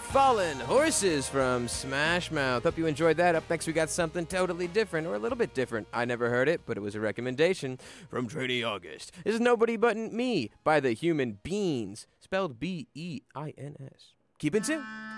Fallen Horses from Smash Mouth. Hope you enjoyed that. Up next, we got something totally different, or a little bit different. I never heard it, but it was a recommendation from Trainee August. This is Nobody But Me by the Human Beans, spelled B-E-I-N-S. Keep in tune.